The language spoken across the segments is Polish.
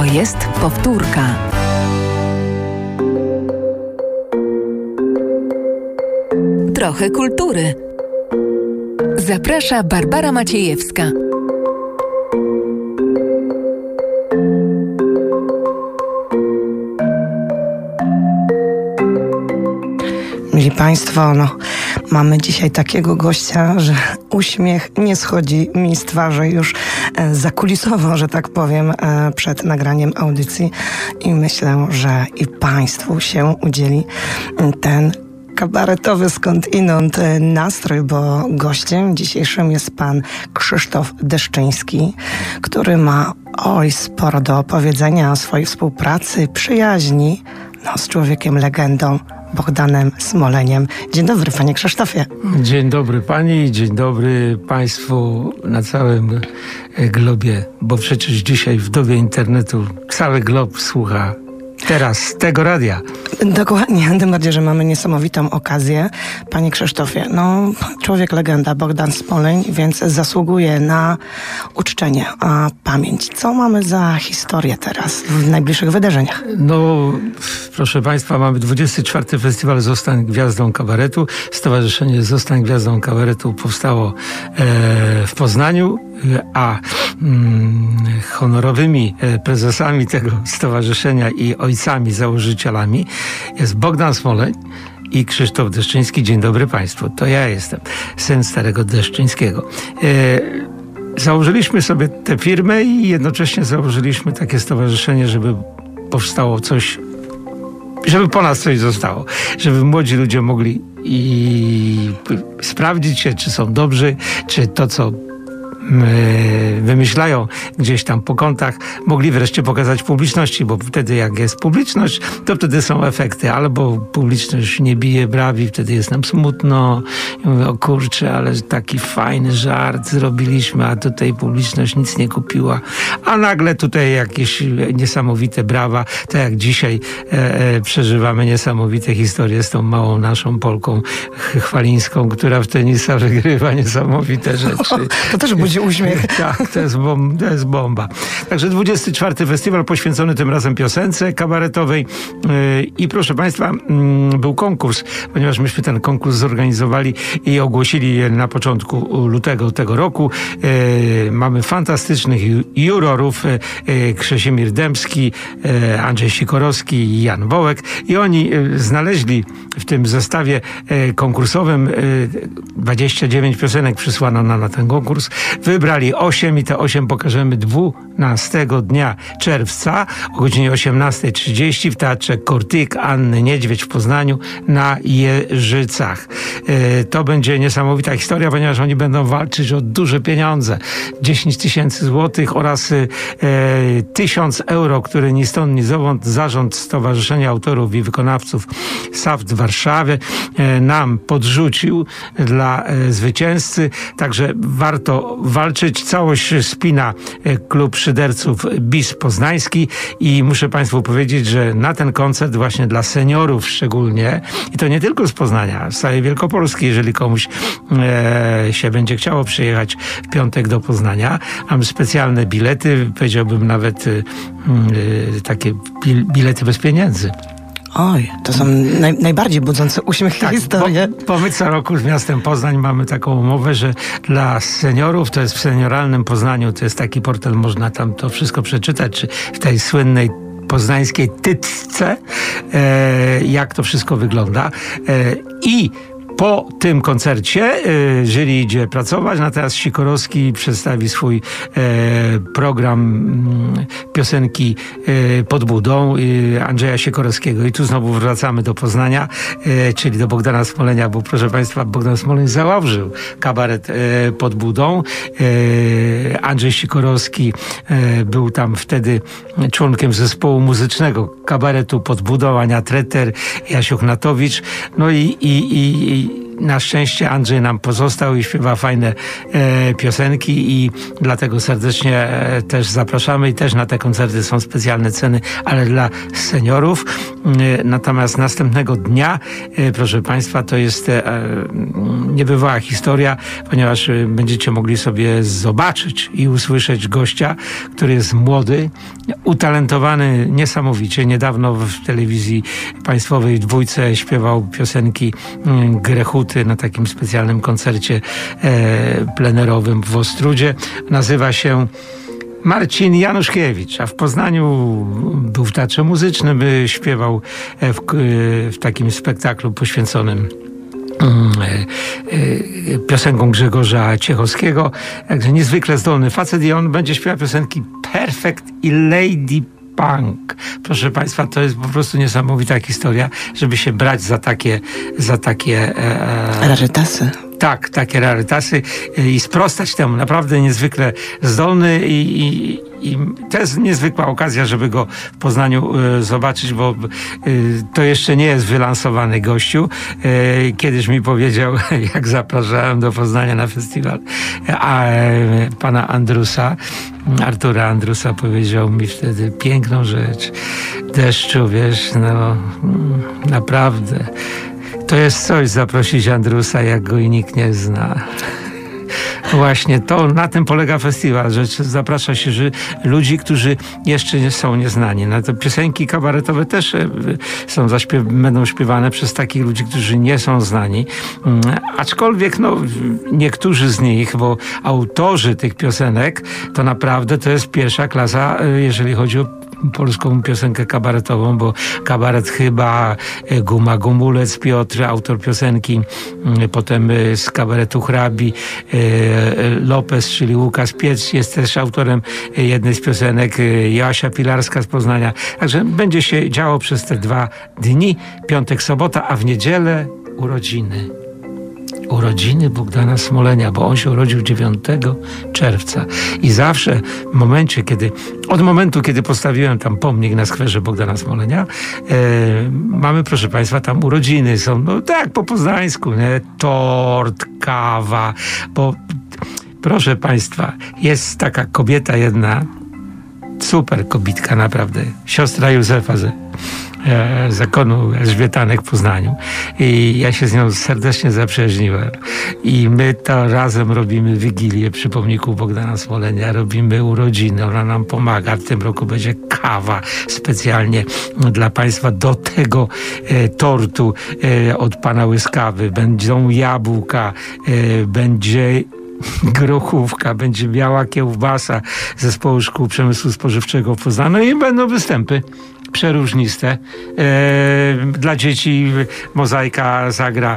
To jest powtórka. Trochę kultury. Zaprasza Barbara Maciejewska. Mili Państwo, mamy dzisiaj takiego gościa, że uśmiech nie schodzi mi z twarzy już zakulisowo, że tak powiem, przed nagraniem audycji i myślę, że i Państwu się udzieli ten kabaretowy skądinąd nastrój, bo gościem dzisiejszym jest pan Krzysztof Deszczyński, który ma sporo do opowiedzenia o swojej współpracy, przyjaźni z człowiekiem legendą, Bogdanem Smoleniem. Dzień dobry, panie Krzysztofie. Dzień dobry pani, dzień dobry państwu na całym globie, bo przecież dzisiaj w dobie internetu cały glob słucha teraz tego radia. Dokładnie, tym bardziej, że mamy niesamowitą okazję. Panie Krzysztofie, człowiek legenda, Bogdan Smoleń, więc zasługuje na uczczenie, a pamięć. Co mamy za historię teraz w najbliższych wydarzeniach? Proszę państwa, mamy 24. Festiwal Zostań Gwiazdą Kabaretu. Stowarzyszenie Zostań Gwiazdą Kabaretu powstało w Poznaniu, a honorowymi prezesami tego stowarzyszenia i ojcami założycielami jest Bogdan Smoleń i Krzysztof Deszczyński. Dzień dobry państwu. To ja jestem syn starego Deszczyńskiego. Założyliśmy sobie tę firmę i jednocześnie założyliśmy takie stowarzyszenie, żeby powstało coś, żeby po nas coś zostało. Żeby młodzi ludzie mogli sprawdzić się, czy są dobrzy, czy to, co wymyślają gdzieś tam po kątach, mogli wreszcie pokazać publiczności, bo wtedy jak jest publiczność, to wtedy są efekty, albo publiczność nie bije brawi, wtedy jest nam smutno i mówię, o kurczę, ale taki fajny żart zrobiliśmy, a tutaj publiczność nic nie kupiła, a nagle tutaj jakieś niesamowite brawa, tak jak dzisiaj przeżywamy niesamowite historie z tą małą naszą Polką Chwalińską, która w tenisa wygrywa niesamowite rzeczy. To też budzi uśmiech. Tak, to jest bomba. Także 24. festiwal poświęcony tym razem piosence kabaretowej i proszę państwa, był konkurs, ponieważ myśmy ten konkurs zorganizowali i ogłosili na początku lutego tego roku. Mamy fantastycznych jurorów, Krzesimir Dębski, Andrzej Sikorowski i Jan Wołek i oni znaleźli w tym zestawie konkursowym 29 piosenek przysłano na ten konkurs. Wybrali 8 i te 8 pokażemy 12 dnia czerwca o godzinie 18:30 w Teatrze Kortyk Anny Niedźwiedź w Poznaniu na Jeżycach. To będzie niesamowita historia, ponieważ oni będą walczyć o duże pieniądze. 10 000 złotych oraz 1000 euro, które ni stąd, ni zowąd Zarząd Stowarzyszenia Autorów i Wykonawców SAFT w Warszawie nam podrzucił dla zwycięzcy. Także warto walczyć. Całość spina klub szyderców BIS Poznański i muszę państwu powiedzieć, że na ten koncert właśnie dla seniorów szczególnie, i to nie tylko z Poznania, z całej Wielkopolski, jeżeli komuś się będzie chciało przyjechać w piątek do Poznania, mam specjalne bilety, powiedziałbym nawet takie bilety bez pieniędzy. Oj, to są najbardziej budzące uśmiech te historie. Bo my co roku z miastem Poznań mamy taką umowę, że dla seniorów, to jest w Senioralnym Poznaniu, to jest taki portal, można tam to wszystko przeczytać, czy w tej słynnej poznańskiej tytce, jak to wszystko wygląda. I po tym koncercie jury idzie pracować, natomiast Sikorowski przedstawi swój program piosenki pod budą Andrzeja Sikorowskiego. I tu znowu wracamy do Poznania, czyli do Bogdana Smolenia, bo proszę państwa, Bogdan Smoleń założył kabaret pod budą. Andrzej Sikorowski był tam wtedy członkiem zespołu muzycznego kabaretu pod budą, Ania Treter, Jasiu Hnatowicz. No i na szczęście Andrzej nam pozostał i śpiewa fajne piosenki i dlatego serdecznie też zapraszamy i też na te koncerty są specjalne ceny, ale dla seniorów. Natomiast następnego dnia, proszę Państwa, to jest niebywała historia, ponieważ będziecie mogli sobie zobaczyć i usłyszeć gościa, który jest młody, utalentowany niesamowicie. Niedawno w telewizji państwowej w Dwójce śpiewał piosenki Grechuty na takim specjalnym koncercie plenerowym w Ostródzie. Nazywa się Marcin Januszkiewicz, a w Poznaniu był w Teatrze Muzycznym, śpiewał w takim spektaklu poświęconym piosenką Grzegorza Ciechowskiego. Także niezwykle zdolny facet i on będzie śpiewał piosenki Perfect i Lady Punk. Proszę Państwa, to jest po prostu niesamowita historia, żeby się brać za takie Rarytasy. Tak, takie rarytasy i sprostać temu. Naprawdę niezwykle zdolny i to jest niezwykła okazja, żeby go w Poznaniu zobaczyć, bo to jeszcze nie jest wylansowany gościu. Kiedyś mi powiedział, jak zapraszałem do Poznania na festiwal, pana Andrusa, Artura Andrusa, powiedział mi wtedy piękną rzecz. Deszczu, wiesz, no naprawdę. To jest coś zaprosić Andrusa, jak go i nikt nie zna. Właśnie na tym polega festiwal, że zaprasza się ludzi, którzy jeszcze nie są nieznani. No to piosenki kabaretowe też będą śpiewane przez takich ludzi, którzy nie są znani. Aczkolwiek niektórzy z nich, bo autorzy tych piosenek, to naprawdę to jest pierwsza klasa, jeżeli chodzi o polską piosenkę kabaretową, bo kabaret chyba, Guma Gumulec, Piotr, autor piosenki, potem z kabaretu Hrabi, Lopez, czyli Łukasz Piec jest też autorem jednej z piosenek, Joasia Pilarska z Poznania. Także będzie się działo przez te 2 dni, piątek, sobota, a w niedzielę urodziny. Urodziny Bogdana Smolenia, bo on się urodził 9 czerwca. I zawsze od momentu, kiedy postawiłem tam pomnik na skwerze Bogdana Smolenia, mamy, proszę Państwa, tam urodziny. Są, tak, po poznańsku, nie? Tort, kawa, bo proszę Państwa, jest taka kobieta jedna, super kobitka naprawdę, siostra Józefa ze zakonu Elżbietanek w Poznaniu i ja się z nią serdecznie zaprzyjaźniłem i my to razem robimy Wigilię przy pomniku Bogdana Smolenia, robimy urodziny, ona nam pomaga, w tym roku będzie kawa specjalnie dla Państwa do tego tortu od pana Łyskawy, będą jabłka, będzie grochówka, będzie biała kiełbasa Zespołu Szkół Przemysłu Spożywczego w Poznaniu i będą występy przeróżniste. Dla dzieci Mozaika zagra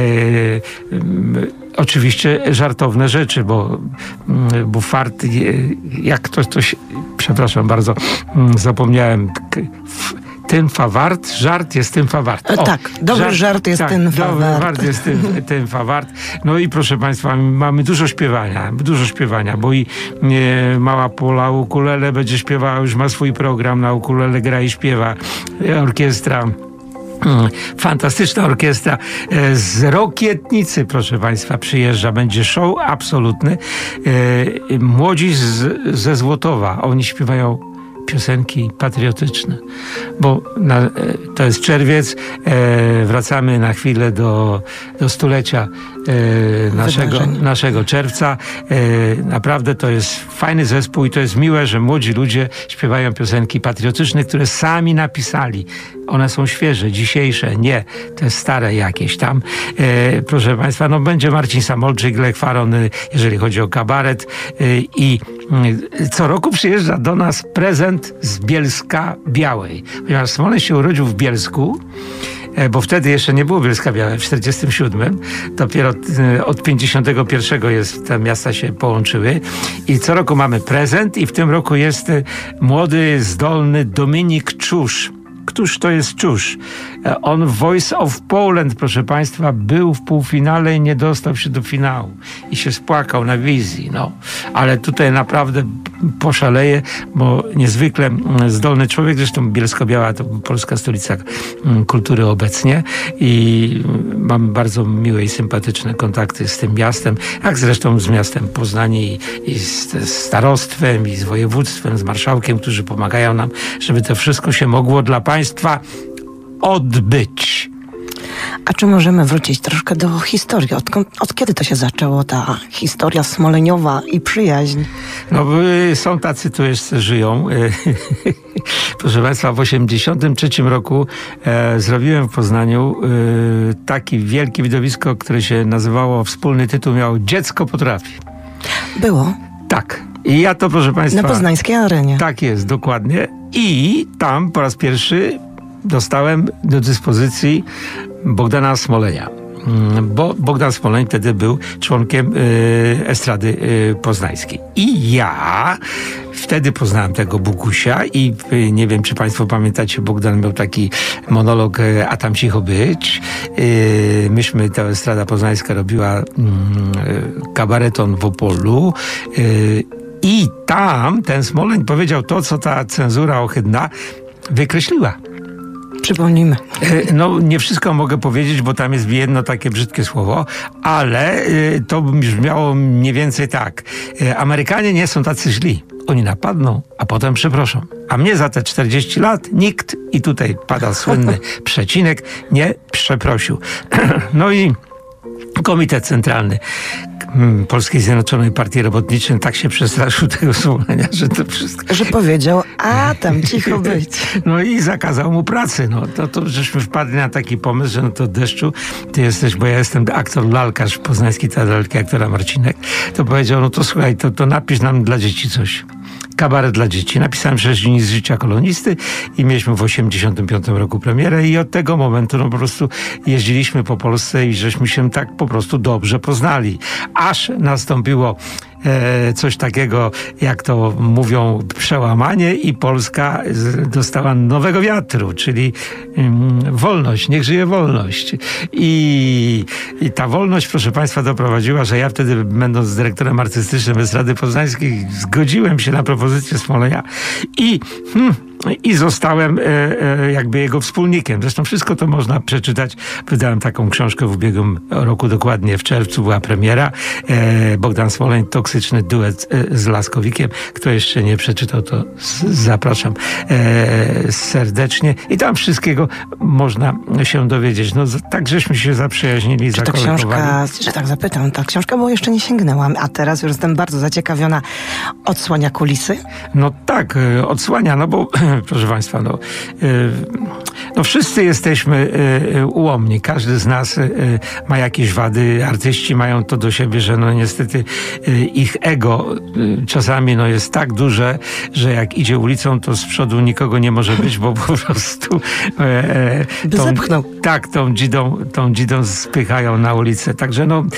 oczywiście żartowne rzeczy, bo fart, jak to się, przepraszam bardzo, zapomniałem, tynfa wart, żart jest tynfa wart. Tak, dobry żart jest tynfa wart. Dobry żart jest tynfa wart. No i proszę Państwa, mamy dużo śpiewania, bo i mała Pola ukulele będzie śpiewała, już ma swój program na ukulele, gra i śpiewa. Orkiestra, fantastyczna orkiestra z Rokietnicy, proszę Państwa, przyjeżdża, będzie show absolutny. Młodzi ze Złotowa, oni śpiewają piosenki patriotyczne, bo to jest czerwiec, wracamy na chwilę do stulecia naszego czerwca. Naprawdę to jest fajny zespół i to jest miłe, że młodzi ludzie śpiewają piosenki patriotyczne, które sami napisali. One są świeże, dzisiejsze, nie te stare jakieś tam. Proszę Państwa, będzie Marcin Samolczyk, Lech Faron, jeżeli chodzi o kabaret i co roku przyjeżdża do nas prezent z Bielska Białej. Ponieważ Smoleń się urodził w Bielsku, bo wtedy jeszcze nie było Bielska Białej, w 47. Dopiero od 51 te miasta się połączyły. I co roku mamy prezent i w tym roku jest młody, zdolny Dominik Czusz, któż to jest Czusz? On w Voice of Poland, proszę państwa, był w półfinale i nie dostał się do finału. I się spłakał na wizji, no. Ale tutaj naprawdę poszaleje, bo niezwykle zdolny człowiek, zresztą Bielsko-Biała to polska stolica kultury obecnie i mam bardzo miłe i sympatyczne kontakty z tym miastem, jak zresztą z miastem Poznań i z starostwem, i z województwem, z marszałkiem, którzy pomagają nam, żeby to wszystko się mogło dla państwa odbyć. A czy możemy wrócić troszkę do historii? Od kiedy to się zaczęło, ta historia smoleniowa i przyjaźń? No są tacy, tu jeszcze żyją. Proszę państwa, w 1983 roku zrobiłem w Poznaniu taki wielkie widowisko, które się nazywało, wspólny tytuł miał Dziecko potrafi. Było? Tak. I ja to, proszę państwa... Na poznańskiej arenie. Tak jest, dokładnie. I tam po raz pierwszy dostałem do dyspozycji Bogdana Smolenia. Bo Bogdan Smoleń wtedy był członkiem estrady poznańskiej. I ja wtedy poznałem tego Bukusia i nie wiem, czy państwo pamiętacie, Bogdan miał taki monolog A tam cicho być. Myśmy, ta estrada poznańska robiła kabareton w Opolu. I tam ten Smoleń powiedział to, co ta cenzura ohydna wykreśliła. Przypomnijmy. No, nie wszystko mogę powiedzieć, bo tam jest jedno takie brzydkie słowo, ale to brzmiało mniej więcej tak. Amerykanie nie są tacy źli. Oni napadną, a potem przeproszą. A mnie za te 40 lat nikt, i tutaj pada słynny przecinek, nie przeprosił. No i Komitet Centralny Polskiej Zjednoczonej Partii Robotniczej tak się przestraszył tego Smolenia, że to wszystko... Że powiedział, a tam cicho być. No i zakazał mu pracy. No to żeśmy wpadli na taki pomysł, że no to Deszczu, ty jesteś, bo ja jestem aktor lalkarz, poznański teatr lalki aktora Marcinek, to powiedział, no to słuchaj, to napisz nam dla dzieci coś. Kabaret dla dzieci. Napisałem 6 dni z życia kolonisty i mieliśmy w 1985 roku premierę i od tego momentu no po prostu jeździliśmy po Polsce i żeśmy się tak po prostu dobrze poznali. Aż nastąpiło coś takiego, jak to mówią, przełamanie i Polska dostała nowego wiatru, czyli wolność, niech żyje wolność. I ta wolność, proszę państwa, doprowadziła, że ja wtedy, będąc dyrektorem artystycznym Estrady Poznańskiej, zgodziłem się na propozycję Smolenia i zostałem jakby jego wspólnikiem. Zresztą wszystko to można przeczytać. Wydałem taką książkę w ubiegłym roku, dokładnie w czerwcu była premiera. Bogdan Smoleń, toksyczny duet z Laskowikiem. Kto jeszcze nie przeczytał, to zapraszam serdecznie. I tam wszystkiego można się dowiedzieć. No tak żeśmy się zaprzyjaźnili, zakolekowali. Książka, że tak zapytam, ta książka, bo jeszcze nie sięgnęłam, a teraz już jestem bardzo zaciekawiona. Odsłania kulisy? No tak, odsłania, no bo proszę państwa, no wszyscy jesteśmy ułomni. Każdy z nas ma jakieś wady. Artyści mają to do siebie, że no niestety ich ego czasami no jest tak duże, że jak idzie ulicą, to z przodu nikogo nie może być, bo po prostu zepchnął. Tak, tą dzidą spychają na ulicę. Także no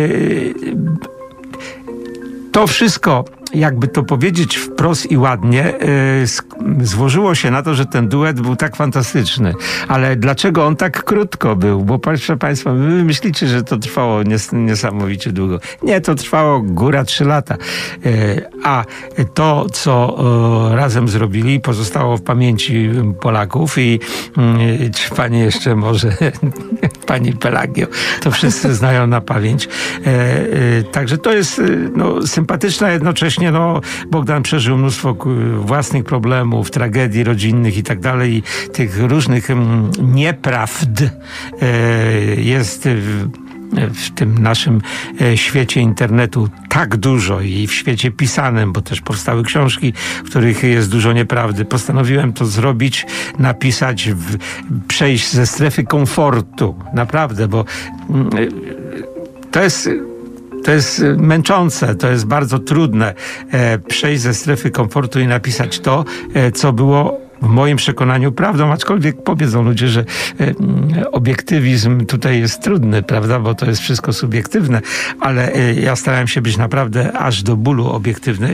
to wszystko, jakby to powiedzieć wprost i ładnie, złożyło się na to, że ten duet był tak fantastyczny. Ale dlaczego on tak krótko był? Bo proszę państwa, wy myślicie, że to trwało niesamowicie długo. Nie, to trwało góra 3 lata. A to, co razem zrobili, pozostało w pamięci Polaków i czy pani jeszcze może pani Pelagio, to wszyscy znają na pamięć. Także to jest no, sympatyczne, jednocześnie no, Bogdan przeżył mnóstwo własnych problemów, tragedii rodzinnych i tak dalej. I tych różnych nieprawd jest w tym naszym świecie internetu tak dużo i w świecie pisanym, bo też powstały książki, w których jest dużo nieprawdy. Postanowiłem to zrobić, napisać, przejść ze strefy komfortu. Naprawdę, bo to jest męczące, to jest bardzo trudne przejść ze strefy komfortu i napisać to, co było w moim przekonaniu prawdą, aczkolwiek powiedzą ludzie, że obiektywizm tutaj jest trudny, prawda, bo to jest wszystko subiektywne, ale ja starałem się być naprawdę aż do bólu obiektywny,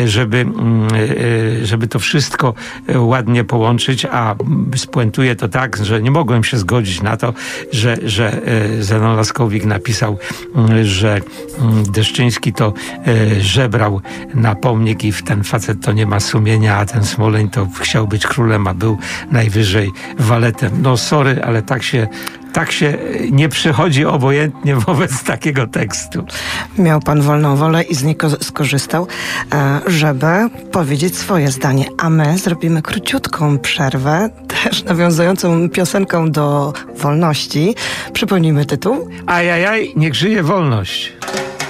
żeby to wszystko ładnie połączyć, a spuentuję to tak, że nie mogłem się zgodzić na to, że Zenon Laskowik napisał, że Deszczyński to żebrał na pomnik i ten facet to nie ma sumienia, a ten Smoleń to chciał być królem, a był najwyżej waletem. No sorry, ale tak się nie przychodzi obojętnie wobec takiego tekstu. Miał pan wolną wolę i z niej skorzystał, żeby powiedzieć swoje zdanie. A my zrobimy króciutką przerwę, też nawiązującą piosenką do wolności. Przypomnijmy tytuł. Ajajaj, niech żyje wolność.